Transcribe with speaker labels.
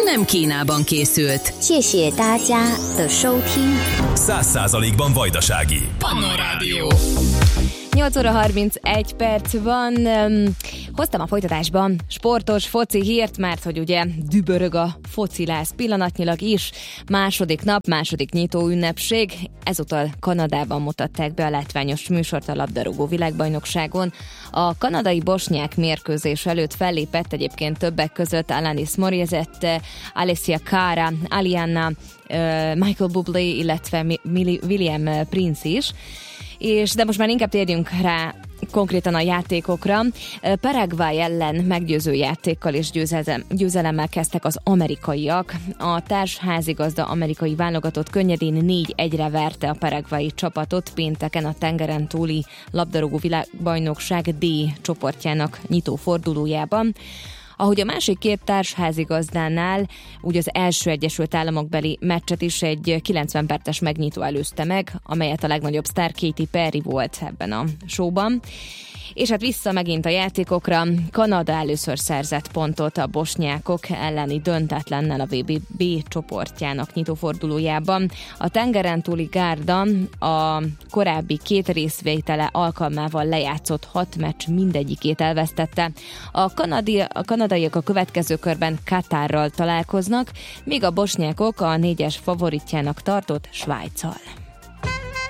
Speaker 1: nem Kínában készült.
Speaker 2: 谢谢大家的收听。
Speaker 3: 100%-ban vajdasági.
Speaker 1: Pannon Rádió.
Speaker 4: 8 óra 31 perc van. Hoztam a folytatásban sportos foci hírt, mert hogy ugye dübörög a focilász pillanatnyilag is. Második nap, második nyitó ünnepség. Ezúttal Kanadában mutatták be a látványos műsort a labdarúgó világbajnokságon. A kanadai-bosnyák mérkőzés előtt fellépett egyébként többek között Alanis Morissette, Alessia Cara, Aliana, Michael Bublé, illetve William Prince is. De most már inkább térjünk rá konkrétan a játékokra. Paraguay ellen meggyőző játékkal és győzelemmel kezdtek az amerikaiak. A társházigazda amerikai válogatott könnyedén 4-1-re verte a paraguayi csapatot pénteken a tengeren túli labdarúgó világbajnokság D csoportjának nyitó fordulójában. Ahogy a másik két társházigazdánál, úgy az első Egyesült Államokbeli meccset is egy 90 perces megnyitó előzte meg, amelyet a legnagyobb sztár Katy Perry volt ebben a showban. És hát vissza megint a játékokra. Kanada először szerzett pontot a bosnyákok elleni döntetlennel a VB csoportjának nyitófordulójában. A tengeren túli gárda a korábbi 2 részvétele alkalmával lejátszott 6 meccs mindegyikét elvesztette. A kanadaiak a következő körben Katárral találkoznak, míg a bosnyákok a 4-es favoritjának tartott Svájccal.